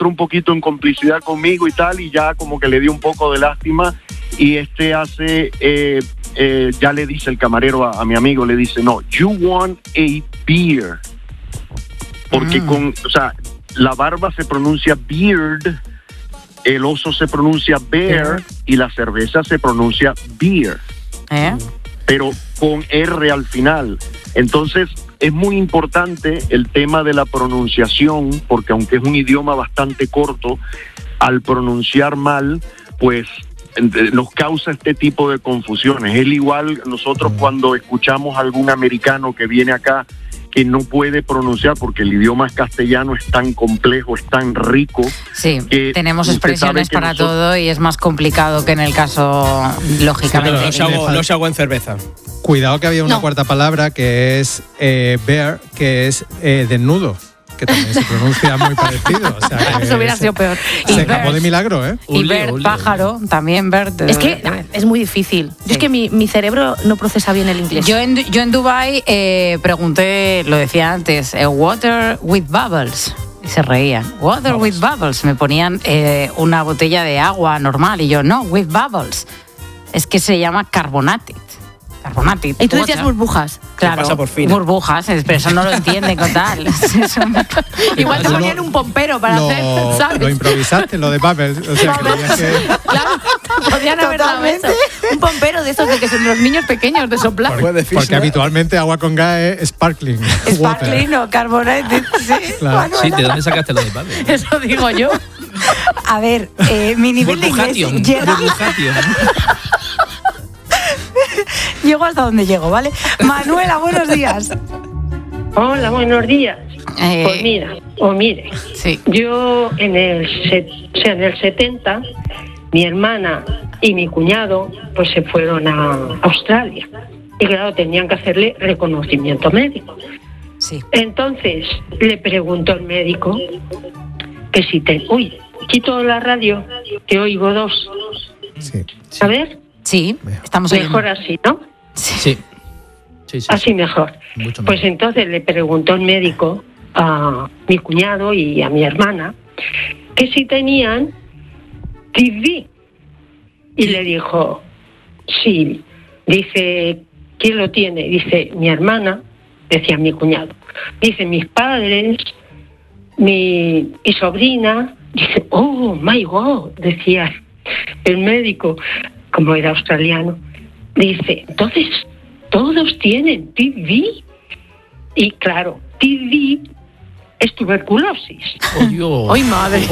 mostró un poquito en complicidad conmigo y tal, y ya como que le dio un poco de lástima, y ya le dice el camarero a mi amigo, le dice, no, you want a beer, porque la barba se pronuncia beard, el oso se pronuncia bear y la cerveza se pronuncia beer, pero con R al final. Entonces es muy importante el tema de la pronunciación, porque aunque es un idioma bastante corto, al pronunciar mal, pues nos causa este tipo de confusiones. Es igual nosotros cuando escuchamos a algún americano que viene acá que no puede pronunciar, porque el idioma castellano es tan complejo, es tan rico. Sí, tenemos expresiones para todo y es más complicado que en el caso, lógicamente. Sí, los hago en cerveza. Cuidado que había una cuarta palabra que es bear, que es desnudo, que también se pronuncia muy parecido. O sea, que eso hubiera sido peor. Se escapó de milagro, ¿eh? Y bird, pájaro, también bird. Es que es muy difícil. Sí. Es que mi cerebro no procesa bien el inglés. Yo en Dubái pregunté, lo decía antes, water with bubbles. Y se reían. Water with bubbles. Me ponían una botella de agua normal y yo, no, with bubbles. Es que se llama carbonated. Y tú decías burbujas. Claro, pasa por fina. Burbujas, pero eso no lo entienden con tal. Igual te ponían un pompero para hacer, ¿sabes? Lo improvisaste, lo de Bubbles. O sea, que... Claro, podían haber dado eso. Un pompero de esos de que son los niños pequeños de soplar. Porque habitualmente agua con gas es sparkling. Sparkling o carbonated, sí. Claro. Sí, ¿de dónde sacaste lo de Bubbles? Eso digo yo. A ver, mi nivel de inglés llega... Llego hasta donde llego, ¿vale? Manuela, buenos días. Hola, buenos días. Pues mire, sí. Yo en el 70, mi hermana y mi cuñado pues se fueron a Australia. Y claro, tenían que hacerle reconocimiento médico. Sí. Entonces le preguntó el médico que si quito la radio, que oigo dos. Sí. A ver. Sí, estamos oyendo. Mejor así, ¿no? Sí. Así mejor. Pues entonces le preguntó el médico a mi cuñado y a mi hermana que si tenían TV. Y le dijo, sí. Dice, ¿quién lo tiene? Dice, mi hermana, decía mi cuñado. Dice, mis padres, mi sobrina. Dice, oh, my God, decía el médico, como era australiano. Dice, entonces, ¿todos tienen TV? Y claro, TV es tuberculosis. ¡Oh, Dios! ¡Ay, madre!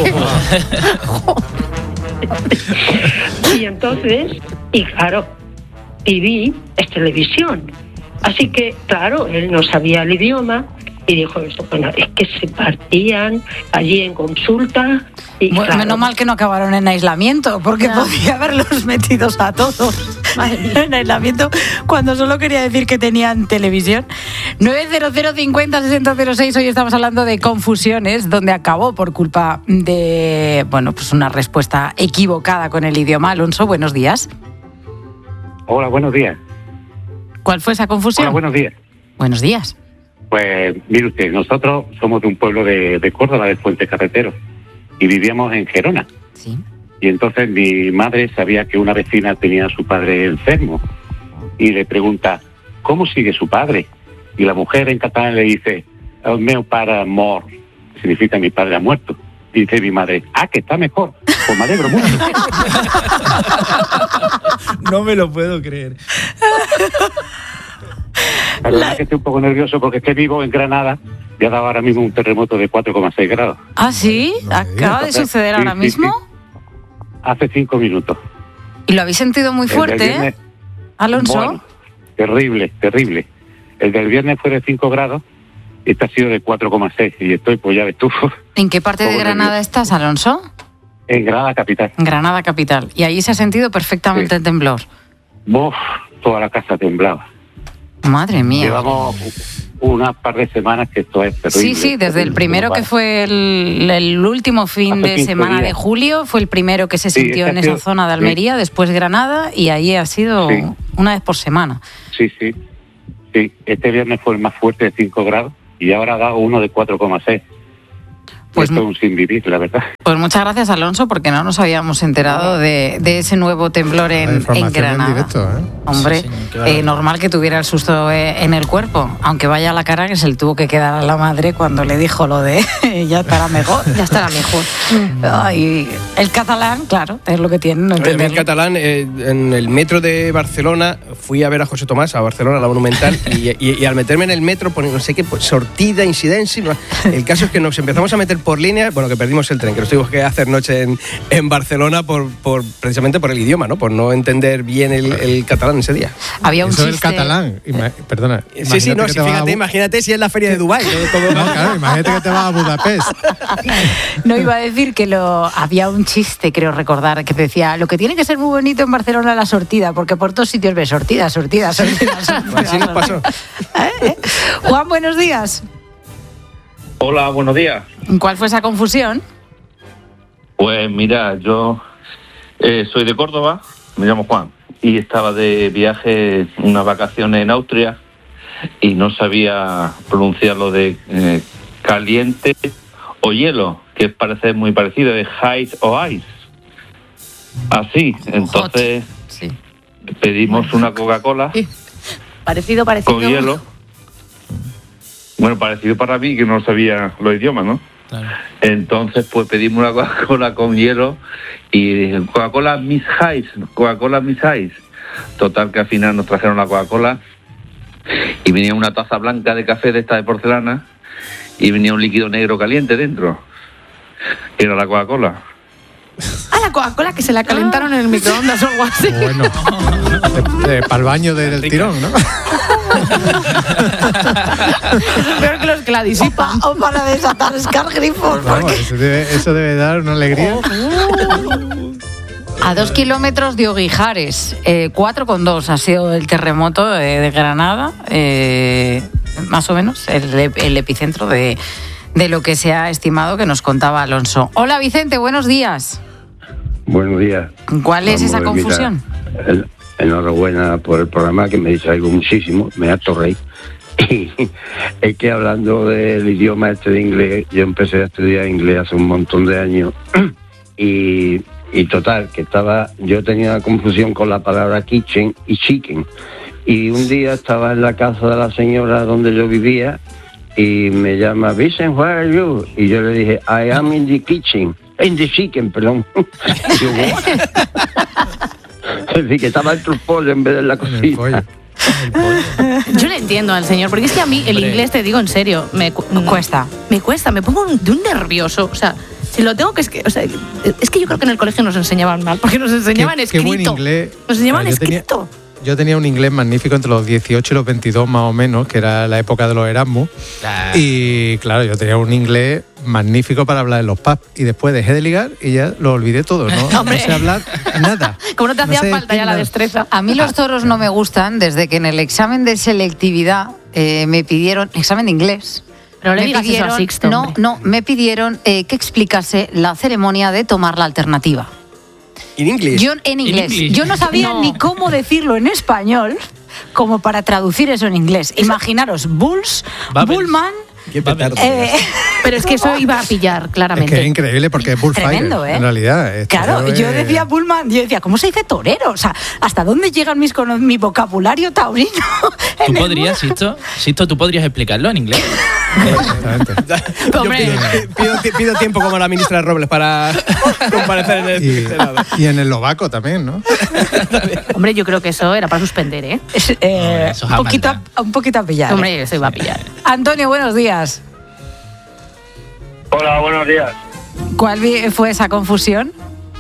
Y entonces, claro, TV es televisión. Así que, claro, él no sabía el idioma y dijo eso, bueno, es que se partían allí en consulta. Y bueno, claro, menos mal que no acabaron en aislamiento, porque podía haberlos metidos a todos en aislamiento cuando solo quería decir que tenían televisión. 900506006, hoy estamos hablando de confusiones, donde acabó por culpa de, pues una respuesta equivocada con el idioma. Alonso, buenos días. Hola, buenos días. ¿Cuál fue esa confusión? Hola, buenos días. Buenos días. Pues mire usted, nosotros somos de un pueblo de Córdoba, de Fuente Carretero, y vivíamos en Gerona. Sí. Y entonces mi madre sabía que una vecina tenía a su padre enfermo y le pregunta, ¿cómo sigue su padre? Y la mujer en catalán le dice, el meu pare mort, que significa mi padre ha muerto. Y dice mi madre, que está mejor, pues me alegro mucho. No me lo puedo creer. La verdad que estoy un poco nervioso porque estoy vivo en Granada y ha dado ahora mismo un terremoto de 4,6 grados. ¿Ah, sí? ¿Acaba de suceder ahora mismo? Sí. Hace 5 minutos. ¿Y lo habéis sentido muy fuerte, Alonso? Bueno, terrible. El del viernes fue de 5 grados y este ha sido de 4,6 y estoy, pues ya ves tú. ¿En qué parte de Granada estás, Alonso? En Granada capital. Granada capital. Y ahí se ha sentido perfectamente el temblor. Toda la casa temblaba. Madre mía. Llevamos unas par de semanas que esto es terrible. Sí, desde el primero que fue el último fin de semana de julio, fue el primero que se sintió en esa zona de Almería, después Granada, y ahí ha sido una vez por semana. Sí. Este viernes fue el más fuerte de 5 grados y ahora ha dado uno de 4,6. Pues, esto es un sin vivir, la verdad. Pues muchas gracias, Alonso, porque no nos habíamos enterado de ese nuevo temblor en Granada. En directo, Hombre, Sí, señor, normal que tuviera el susto en el cuerpo, aunque vaya a la cara que se le tuvo que quedar a la madre cuando le dijo lo de ya estará mejor. Ya estará mejor. Ay, el catalán, claro, es lo que tiene, no El entenderlo. catalán, en el metro de Barcelona, fui a ver a José Tomás, a Barcelona, a la Monumental, y al meterme en el metro, no sé qué, pues, sortida, incidencia. El caso es que nos empezamos a meter por líneas, bueno, que perdimos el tren, que nos tuvimos que hacer noche en Barcelona precisamente por el idioma, ¿no? Por no entender bien el catalán ese día. Había un Eso del chiste. catalán. Perdona. Sí, no, imagínate que te vas a fíjate, imagínate si es la feria de Dubái. No, claro, imagínate que te vas a Budapest. No iba a decir que había un chiste, creo recordar, que decía, lo que tiene que ser muy bonito en Barcelona es la sortida, porque por todos sitios ves sortida. Así nos pasó. Juan, buenos días. Hola, buenos días. ¿Cuál fue esa confusión? Pues mira, yo soy de Córdoba, me llamo Juan, y estaba de viaje, unas vacaciones en Austria, y no sabía pronunciar lo de caliente o hielo, que parece muy parecido, de hot o ice. Así, entonces Sí. pedimos una Coca-Cola Parecido. con hielo. Bueno, parecido para mí, que no sabía los idiomas, ¿no? Claro. Entonces, pues pedimos una Coca-Cola con hielo y Coca-Cola Miss Ice. Total, que al final nos trajeron la Coca-Cola y venía una taza blanca de café de esta de porcelana y venía un líquido negro caliente dentro. Era la Coca-Cola. Ah, la Coca-Cola que se la calentaron en el microondas o algo así. Bueno, para el baño del tirón, ¿no? Peor que los que la disipan. O para desatascar grifos. Vamos, eso debe dar una alegría. A 2 kilómetros de Oguijares, 4,2 ha sido el terremoto de Granada, más o menos, el epicentro de lo que se ha estimado, que nos contaba Alonso. Hola Vicente, buenos días. Buenos días. ¿Cuál es esa Vamos a ver, confusión? mira, enhorabuena por el programa, que me distraigo muchísimo, me harto reír. Y es que hablando del idioma este de inglés, yo empecé a estudiar inglés hace un montón de años y total, que yo tenía una confusión con la palabra kitchen y chicken. Y un día estaba en la casa de la señora donde yo vivía y me llama, Vicent, where are you? Y yo le dije, I am in the kitchen. In the chicken, perdón. Yo, es decir, que estaba dentro del pollo en vez de en la cocina. Yo le entiendo al señor, porque es que a mí el inglés, te digo en serio, me cuesta. Me cuesta, me pongo de un nervioso. O sea, si lo tengo que... es que yo creo que en el colegio nos enseñaban mal, porque nos enseñaban escrito. Qué buen inglés. Nos enseñaban Yo tenía- escrito. Yo tenía un inglés magnífico entre los 18 y los 22 más o menos, que era la época de los Erasmus. Y claro, yo tenía un inglés magnífico para hablar en los pubs. Y después dejé de ligar y ya lo olvidé todo. No Hombre. sé hablar nada. Como no te hacía sé falta decir ya la nada. destreza. A mí los toros no me gustan desde que en el examen de selectividad me pidieron, examen de inglés. Pero no le me digas eso a pidieron, Sixto, no, hombre. no, me pidieron que explicase la ceremonia de tomar la alternativa. En inglés. Yo en inglés. English. Yo no sabía No. ni cómo decirlo en español como para traducir eso en inglés. Imaginaros, Bulls, Bubbles. Bullman. Qué petardo. Pero es que eso iba a pillar, Es claramente. que es increíble porque es bullfighter, Tremendo, ¿eh? en realidad. Esto Claro, es- yo decía Bullman, yo decía, ¿cómo se dice torero? O sea, ¿hasta dónde llega mi vocabulario taurino? ¿Tú En el podrías, Sisto, tú podrías explicarlo en inglés? Exactamente. Yo Hombre. pido tiempo como la ministra Robles para comparecer en el Senado. Y en el eslovaco también, ¿no? Hombre, yo creo que eso era para suspender, ¿eh? Eso un, jamás, poquito, un poquito a pillar. Hombre, eso iba a pillar. Antonio, buenos días. Hola, buenos días. ¿Cuál fue esa confusión?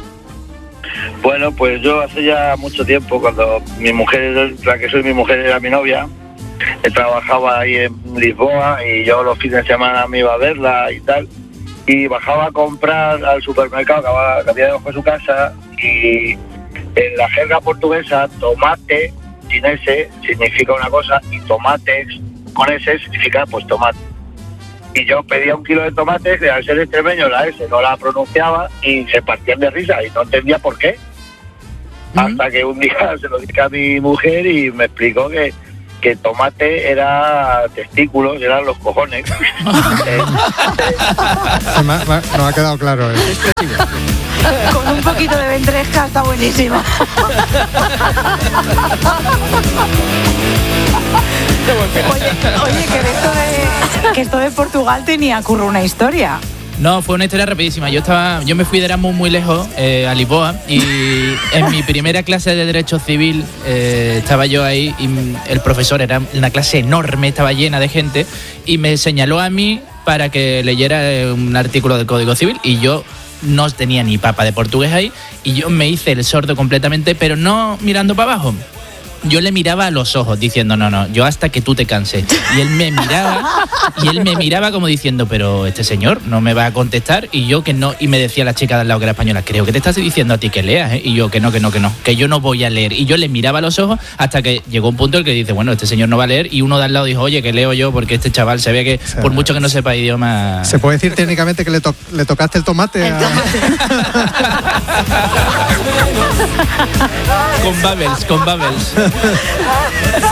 Bueno, pues yo hace ya mucho tiempo, cuando mi mujer, la que soy mi mujer, era mi novia, trabajaba ahí en Lisboa y yo los fines de semana me iba a verla y tal, y bajaba a comprar al supermercado que había debajo de su casa, y en la jerga portuguesa, tomate sin S significa una cosa y tomates con S significa pues tomate. Y yo pedía 1 kilo de tomates, que al ser extremeño la S no la pronunciaba y se partían de risa y no entendía por qué. Hasta que un día se lo dije a mi mujer y me explicó que que tomate era testículos, eran los cojones. No ha quedado claro. Con un poquito de ventresca está buenísimo. Oye, que esto de Portugal tenía curro una historia. No, fue una historia rapidísima. Yo me fui de Erasmus muy lejos, a Lisboa, y en mi primera clase de Derecho Civil estaba yo ahí y el profesor, era una clase enorme, estaba llena de gente, y me señaló a mí para que leyera un artículo del Código Civil, y yo no tenía ni papa de portugués ahí, y yo me hice el sordo completamente, pero no mirando para abajo. Yo le miraba a los ojos diciendo, no, yo hasta que tú te canses. Y él me miraba como diciendo, pero este señor no me va a contestar, y yo que no, y me decía la chica de al lado que era española, creo que te estás diciendo a ti que leas, ¿eh? Y yo que no, que yo no voy a leer. Y yo le miraba a los ojos hasta que llegó un punto en el que dice, bueno, este señor no va a leer, y uno de al lado dijo, oye, que leo yo, porque este chaval se ve que, por mucho que no sepa idioma... ¿Se puede decir técnicamente que le tocaste el tomate? Con Bubbles.